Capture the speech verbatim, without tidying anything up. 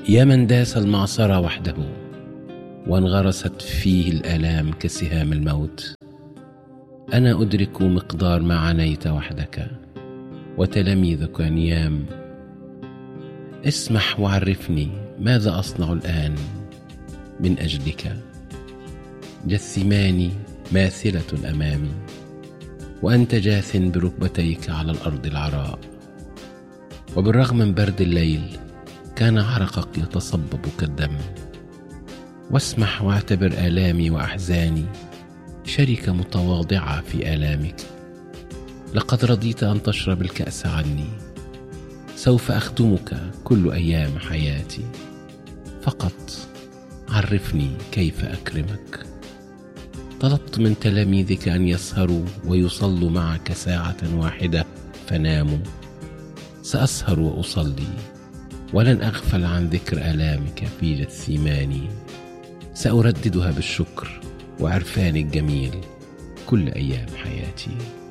يا من داس المعصرة وحده وانغرست فيه الآلام كسهام الموت، أنا أدرك مقدار ما عانيت وحدك وتلاميذك نيام. اسمح وعرفني ماذا أصنع الآن من أجلك. جثماني ماثلة أمامي وأنت جاث بركبتيك على الأرض العراء، وبالرغم من برد الليل كان عرقك يتصبب كالدم. واسمح واعتبر آلامي وأحزاني شركة متواضعة في آلامك. لقد رضيت أن تشرب الكأس عني، سوف أخدمك كل أيام حياتي. فقط عرفني كيف أكرمك. طلبت من تلاميذك أن يسهروا ويصلوا معك ساعة واحدة فناموا. سأسهر وأصلي ولن أغفل عن ذكر آلامك في جثماني. سأرددها بالشكر وعرفان الجميل كل أيام حياتي.